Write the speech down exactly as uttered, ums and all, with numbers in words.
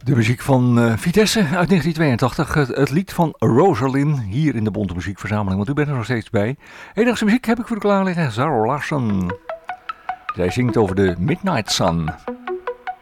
De muziek van uh, Vitesse uit negentien tweeëntachtig. Het, het lied van Rosalind hier in de Bonte Muziekverzameling. Want u bent er nog steeds bij. Enigste muziek heb ik voor u klaar liggen. Zara Larsson. Zij zingt over de Midnight Sun.